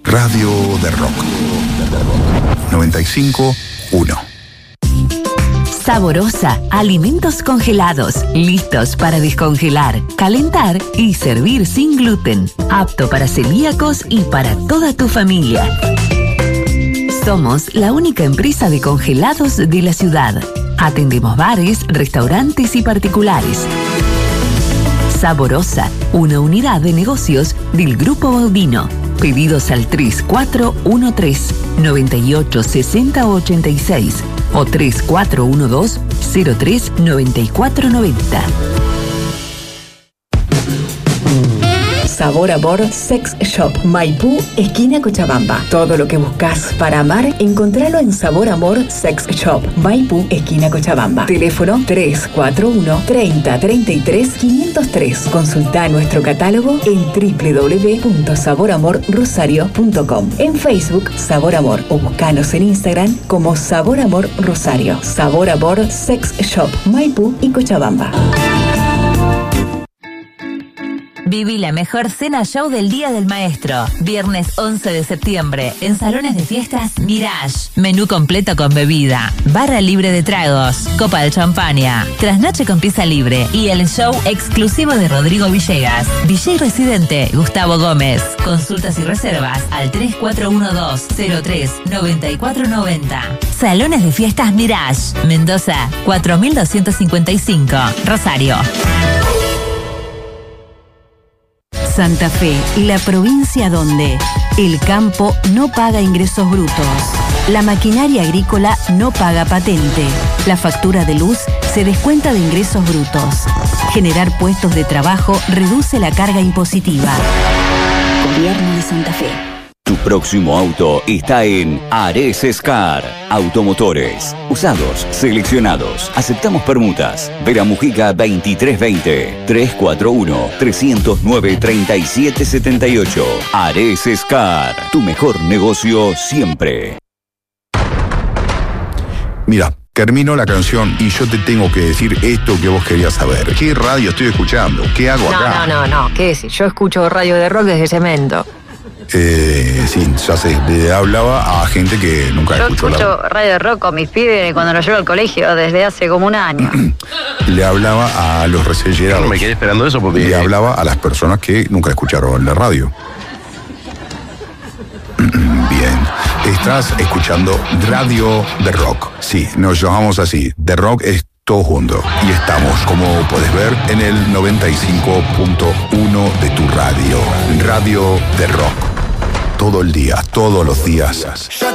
Radio de Rock 95.1. Saborosa, alimentos congelados, listos para descongelar, calentar y servir sin gluten. Apto para celíacos y para toda tu familia. Somos la única empresa de congelados de la ciudad. Atendemos bares, restaurantes y particulares. Saborosa, una unidad de negocios del Grupo Baudino. Pedidos al 3413-986086 o 3412-039490. Sabor Amor Sex Shop, Maipú, esquina Cochabamba. Todo lo que buscas para amar, encontralo en Sabor Amor Sex Shop, Maipú, esquina Cochabamba. Teléfono 341-3033-503. Consulta nuestro catálogo en www.saboramorrosario.com. En Facebook, Sabor Amor, o buscanos en Instagram como Sabor Amor Rosario. Sabor Amor Sex Shop, Maipú y Cochabamba. Viví la mejor cena show del Día del Maestro. Viernes 11 de septiembre, en Salones de Fiestas Mirage. Menú completo con bebida, barra libre de tragos, copa de champaña, trasnoche con pieza libre y el show exclusivo de Rodrigo Villegas. DJ residente Gustavo Gómez. Consultas y reservas al 3412-039490. Salones de Fiestas Mirage. Mendoza, 4255. Rosario. Santa Fe, la provincia donde el campo no paga ingresos brutos, la maquinaria agrícola no paga patente, la factura de luz se descuenta de ingresos brutos. Generar puestos de trabajo reduce la carga impositiva. Gobierno de Santa Fe. Tu próximo auto está en Ares Scar. Automotores. Usados, seleccionados. Aceptamos permutas. Vera Mujica 2320. 341-309-3778. Ares Scar. Tu mejor negocio siempre. Mira, terminó la canción y yo te tengo que decir esto que vos querías saber. ¿Qué radio estoy escuchando? ¿Qué hago acá? No. ¿Qué es? Yo escucho radio de rock desde Cemento. Sí, ya sé, le hablaba a gente que nunca escuchó Yo escucho radio de rock con mis pibes cuando los llevo al colegio desde hace como un año. Le hablaba a los recién llegados. No me quedé esperando eso porque... Le hablaba a las personas que nunca escucharon la radio. Bien, estás escuchando Radio de Rock. Sí, nos llamamos así. The Rock es todo junto. Y estamos, como puedes ver, en el 95.1 de tu radio. Radio de Rock. Todo el día, todos los días.